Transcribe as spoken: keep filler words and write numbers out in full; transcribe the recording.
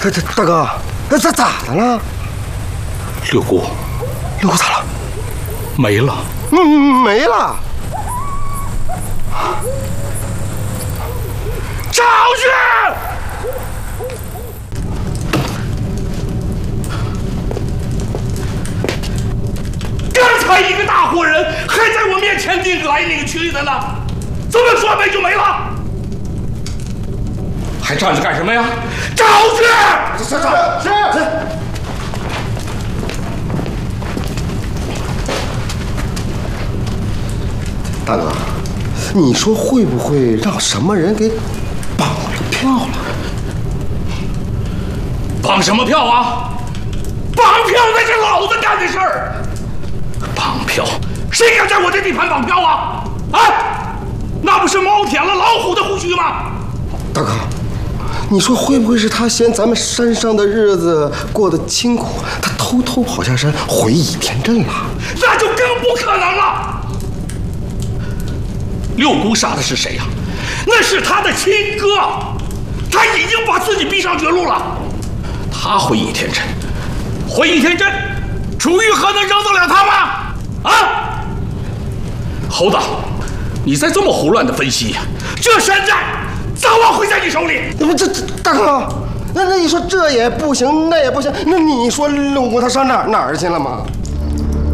大大大哥，那咋咋的了？ 六姑， 六姑咋了？ 没了。 嗯，没了。 找去！刚才一个大活人还在我面前拧来拧去的呢，怎么说没就没了？还站着干什么呀？找去！ 是是是。大哥，你说会不会让什么人给绑了票了？ 绑什么票啊？绑票那是老子干的事儿。绑票，谁敢在我这地盘绑票啊？啊，那不是猫舔了老虎的胡须吗？ 大哥，你说会不会是他嫌咱们山上的日子过得清苦，他偷偷跑下山回倚天镇了？ 那就更不可能了。六姑杀的是谁呀？那是他的亲哥，他已经把自己逼上绝路了。他回倚天镇，回倚天镇，楚玉和能扔得了他吗？啊！猴子，你再这么胡乱的分析，这山寨早晚会在你手里。 不，这这大哥，那那你说这也不行，那也不行，那你说六姑他上哪哪儿去了吗？